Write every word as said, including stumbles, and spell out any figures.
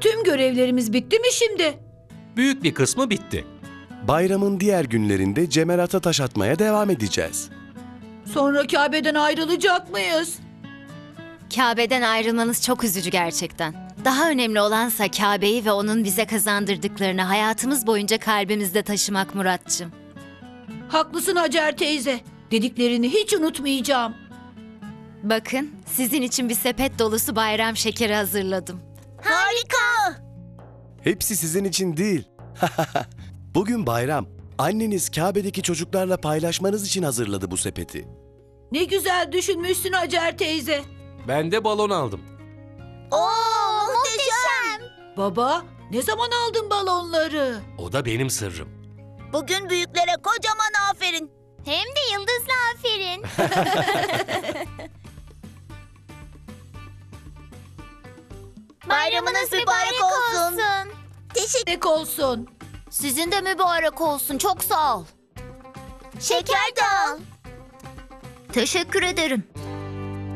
Tüm görevlerimiz bitti mi şimdi? Büyük bir kısmı bitti. Bayramın diğer günlerinde cemerata taş atmaya devam edeceğiz. Sonra Kabe'den ayrılacak mıyız? Kabe'den ayrılmanız çok üzücü gerçekten. Daha önemli olansa Kabe'yi ve onun bize kazandırdıklarını hayatımız boyunca kalbimizde taşımak Muratçım. Haklısın Hacer teyze. Dediklerini hiç unutmayacağım. Bakın, sizin için bir sepet dolusu bayram şekeri hazırladım. Harika! Hepsi sizin için değil. Bugün bayram. Anneniz Kabe'deki çocuklarla paylaşmanız için hazırladı bu sepeti. Ne güzel düşünmüşsün Hacer teyze. Ben de balon aldım. Oo, muhteşem! Baba, ne zaman aldın balonları? O da benim sırrım. Bugün büyüklere kocaman aferin. Hem de yıldızlı aferin. Bayramınız mübarek olsun. Teşekkür. Tek olsun. Sizin de mübarek olsun. Çok sağ ol. Şeker de al. Teşekkür ederim.